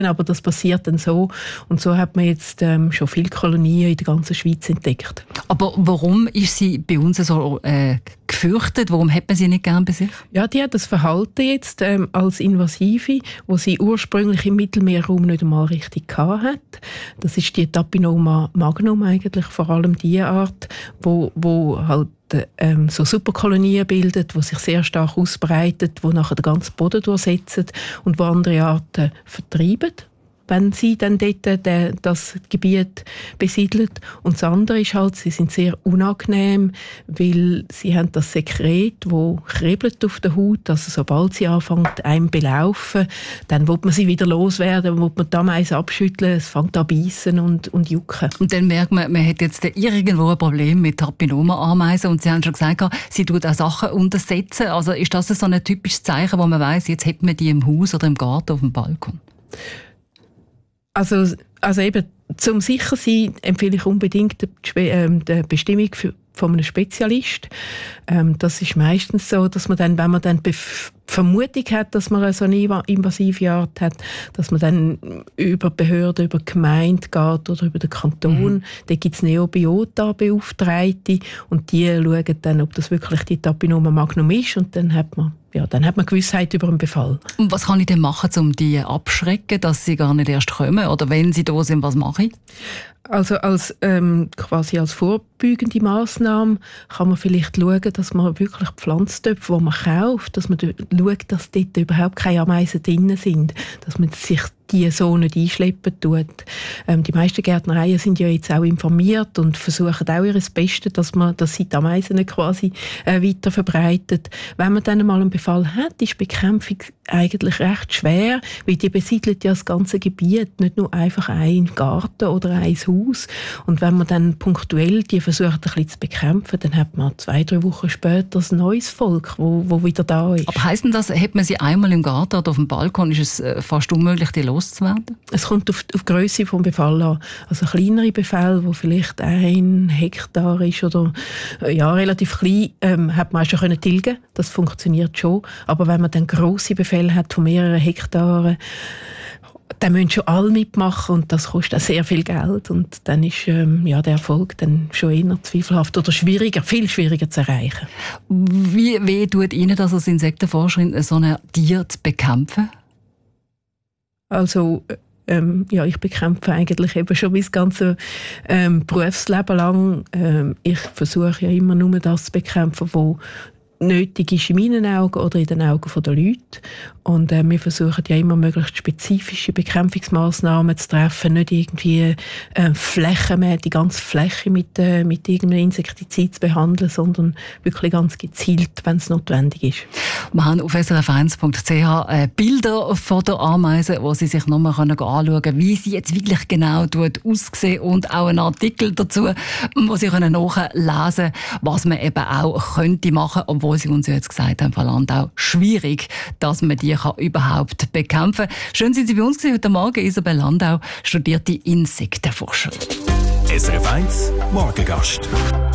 Aber das passiert dann so. Und so hat man jetzt schon viele Kolonien in der ganzen Schweiz entdeckt. Aber warum ist sie bei uns so gefürchtet? Warum hat man sie nicht gern bei sich? Ja, die hat das Verhalten jetzt als Invasive, wo sie ursprünglich im Mittelmeerraum nicht einmal richtig hatte. Das ist die Tapinoma magnum eigentlich, vor allem die Art, wo halt so Superkolonien bildet, die sich sehr stark ausbreitet, die nachher den ganzen Boden durchsetzen und die andere Arten vertreiben, wenn sie dann dort das Gebiet besiedeln. Und das andere ist halt, sie sind sehr unangenehm, weil sie haben das Sekret, das kribbelt auf der Haut. Also sobald sie anfängt, einem belaufen, dann will man sie wieder loswerden, will man die Ameisen abschütteln, es fängt an beißen und jucken. Und dann merkt man, man hat jetzt irgendwo ein Problem mit Tapinoma-Ameisen und Sie haben schon gesagt, sie tut auch Sachen untersetzen. Also ist das so ein typisches Zeichen, wo man weiss, jetzt hat man die im Haus oder im Garten auf dem Balkon? Also eben, zum sicher sein empfehle ich unbedingt die Bestimmung von einem Spezialist. Das ist meistens so, dass man dann, wenn man dann Vermutung hat, dass man so eine invasive Art hat, dass man dann über Behörden, über die Gemeinde geht oder über den Kanton. Da gibt es Neobiota-Beauftragte und die schauen dann, ob das wirklich die Tapinoma magnum ist und dann hat man Gewissheit über den Befall. Und was kann ich denn machen, um die abschrecken, dass sie gar nicht erst kommen? Oder wenn sie da sind, was mache ich? Also quasi als vorbeugende Massnahme kann man vielleicht schauen, dass man wirklich Pflanztöpfe, die man kauft, dass man schaut, dass dort überhaupt keine Ameisen drin sind, dass man sich die so nicht einschleppen tut. Die meisten Gärtnereien sind ja jetzt auch informiert und versuchen auch ihr Bestes, dass sie die Ameisen nicht quasi weiter verbreitet. Wenn man dann mal einen Befall hat, ist die Bekämpfung eigentlich recht schwer, weil die besiedelt ja das ganze Gebiet, nicht nur einfach einen Garten oder ein Haus. Und wenn man dann punktuell die versucht, ein bisschen zu bekämpfen, dann hat man 2-3 Wochen später ein neues Volk, wo wieder da ist. Aber heisst denn das, hat man sie einmal im Garten oder auf dem Balkon, ist es fast unmöglich, die loszuwerden? Es kommt auf die Grösse des Befalls an. Also kleinere Befälle, wo vielleicht 1 Hektar ist oder relativ klein, hat man auch schon tilgen. Das funktioniert schon. Aber wenn man dann grosse Befälle hat von mehreren Hektaren, dann müssen schon alle mitmachen und das kostet auch sehr viel Geld. Und dann ist der Erfolg dann schon eher zweifelhaft oder viel schwieriger zu erreichen. Wie weh tut Ihnen das als Insektenforscherin, so ein Tier zu bekämpfen? Also ich bekämpfe eigentlich eben schon mein ganzes Berufsleben lang. Ich versuche ja immer nur das zu bekämpfen, was nötig ist in meinen Augen oder in den Augen der Leute. Und wir versuchen ja immer möglichst spezifische Bekämpfungsmaßnahmen zu treffen, nicht irgendwie die ganze Fläche mit irgendeinem Insektizid zu behandeln, sondern wirklich ganz gezielt, wenn es notwendig ist. Wir haben auf srf1.ch Bilder von der Ameise, wo Sie sich nochmal anschauen können, wie sie jetzt wirklich genau aussehen und auch einen Artikel dazu, wo Sie nachlesen können, was man eben auch könnte machen, obwohl Sie uns ja jetzt gesagt haben, Frau Landau, schwierig, dass man die überhaupt bekämpfen kann. Schön sind Sie bei uns gewesen heute Morgen. Isabel Landau, studierte Insektenforscherin. SRF 1 Morgengast.